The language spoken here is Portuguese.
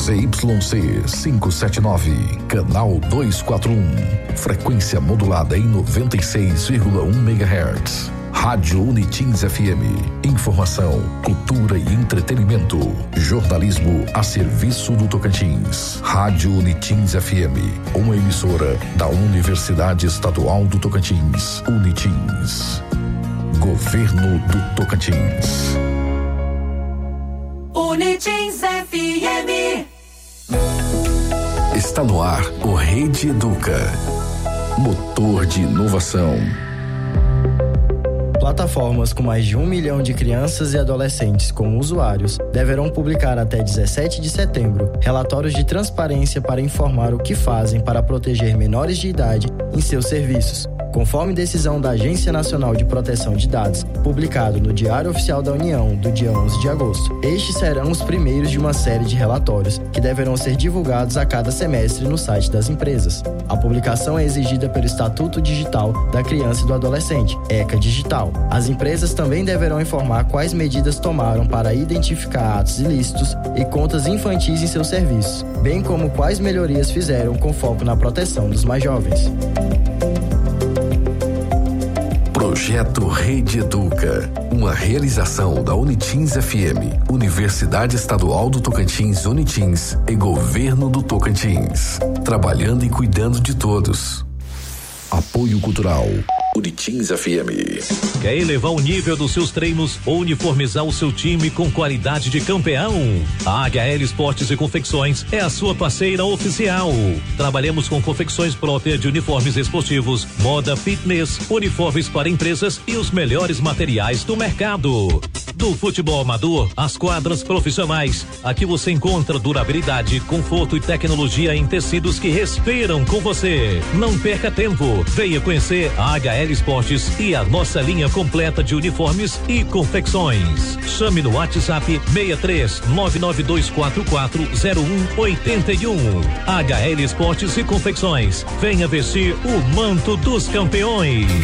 ZYC 579, canal 241, frequência modulada em 96,1 MHz. Rádio Unitins FM, informação, cultura e entretenimento, jornalismo a serviço do Tocantins. Rádio Unitins FM, uma emissora da Universidade Estadual do Tocantins, Unitins. Governo do Tocantins. Unitins FM. Está no ar o Rede Educa, motor de inovação. Plataformas com mais de 1 milhão de crianças e adolescentes como usuários deverão publicar até 17 de setembro relatórios de transparência para informar o que fazem para proteger menores de idade em seus serviços, conforme decisão da Agência Nacional de Proteção de Dados, publicado no Diário Oficial da União do dia 11 de agosto. Estes serão os primeiros de uma série de relatórios que deverão ser divulgados a cada semestre no site das empresas. A publicação é exigida pelo Estatuto Digital da Criança e do Adolescente, ECA Digital. As empresas também deverão informar quais medidas tomaram para identificar atos ilícitos e contas infantis em seus serviços, bem como quais melhorias fizeram com foco na proteção dos mais jovens. Projeto Rede Educa, uma realização da Unitins FM, Universidade Estadual do Tocantins, Unitins e Governo do Tocantins, trabalhando e cuidando de todos. Apoio Cultural, Unitins FM. Quer elevar o nível dos seus treinos ou uniformizar o seu time com qualidade de campeão? A HL Esportes e Confecções é a sua parceira oficial. Trabalhamos com confecções próprias de uniformes esportivos, moda fitness, uniformes para empresas e os melhores materiais do mercado. Do futebol amador às quadras profissionais, aqui você encontra durabilidade, conforto e tecnologia em tecidos que respiram com você. Não perca tempo, venha conhecer a HL Esportes e a nossa linha completa de uniformes e confecções. Chame no WhatsApp 63 992440181. HL Esportes e Confecções, venha vestir o manto dos campeões.